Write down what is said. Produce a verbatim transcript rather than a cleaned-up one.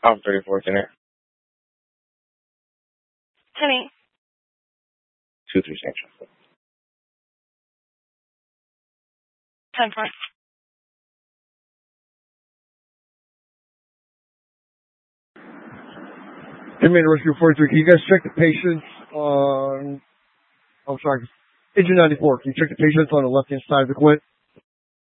Alpha thirty-four, ten air. ten eight. two three Central. ten four. Inmate Rescue forty-three, can you guys check the patients on, I'm sorry, Engine ninety-four, can you check the patients on the left-hand side of the quit?